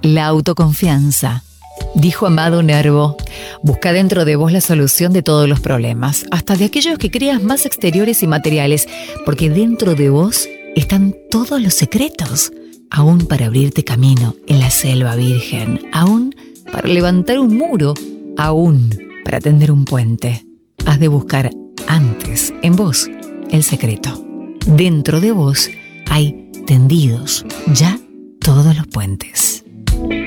La autoconfianza. Dijo Amado Nervo: busca dentro de vos la solución de todos los problemas, hasta de aquellos que creas más exteriores y materiales, porque dentro de vos están todos los secretos, aún para abrirte camino en la selva virgen, aún para levantar un muro, aún para tender un puente. Has de buscar antes en vos el secreto. Dentro de vos hay tendidos ya todos los puentes.